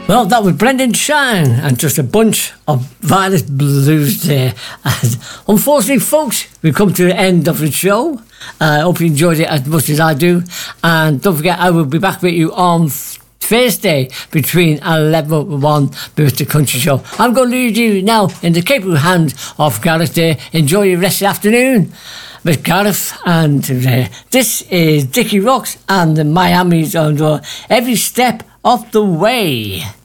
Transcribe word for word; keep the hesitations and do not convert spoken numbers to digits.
Well, that was Brendan Shine and just a bunch of Violet Blues there. And unfortunately, folks, we've come to the end of the show. I uh, hope you enjoyed it as much as I do. And don't forget, I will be back with you on Thursday between eleven and one with the Country Show. I'm going to leave you now in the capable hands of Gareth there. Enjoy your rest of the afternoon with Gareth. And uh, this is Dickie Rocks and the Miami's on uh, every step of the way.